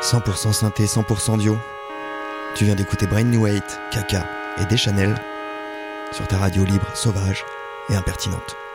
100% synthé, 100% dio. Tu viens d'écouter Brain New 8, Kaka et Deschanel sur ta radio libre, sauvage et impertinente.